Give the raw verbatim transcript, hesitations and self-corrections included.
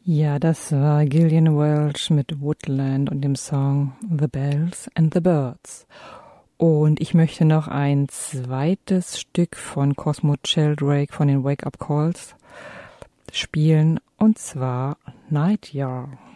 Ja, das war Gillian Welch mit Woodland und dem Song The Bells and the Birds. Und ich möchte noch ein zweites Stück von Cosmo Sheldrake von den Wake Up Calls spielen, und zwar Night Yard.